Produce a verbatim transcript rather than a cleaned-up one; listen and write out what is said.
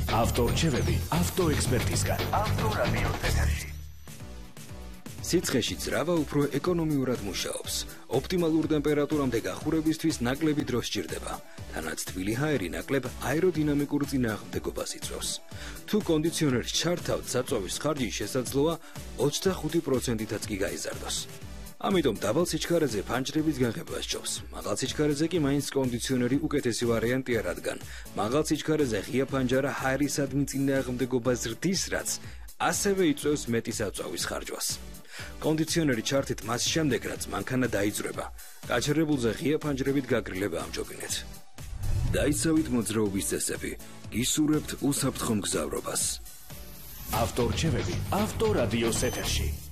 ავტორჩევები ავტოექსპერტისგან. ავტორადიო ეთერში. სიცხეში ძრავა უფრო ეკონომიურად მუშაობს. ოპტიმალურ ტემპერატურამდე გახურებისთვის ნაკლები დრო სჭირდება. თანაც თბილი ჰაერი ნაკლებ აეროდინამიკურ წინააღმდეგობას იწვევს. თუ კონდიციონერს ჩართავთ, საწვავის ხარჯი შესაძლოა ოცდახუთი პროცენტითაც კი გაიზარდოს. ამიტომ დაბალ სიჩქარეზე ფანჯრების გაღება სჯობს. მაღალ სიჩქარეზე კი მაინც კონდიციონერი უკეთესი ვარიანტია, რადგან მაღალ სიჩქარეზე ღია ფანჯარა ჰაერისადმი წინააღმდეგობას ზრდის, რაც ასევე იწვევს მეტი საწვავის ხარჯვას. კონდიციონერი ჩართით მას შემდეგ, რაც მანქანა დაიძვრება, გაჩერებულზე ღია ფანჯრებით გაგრილება ამჯობინეთ. დაიცავით მოძრაობის წესები, გისურვებთ უსაფრთხო მგზავრობას. ავტორჩევები ავტორადიოს ეთერში.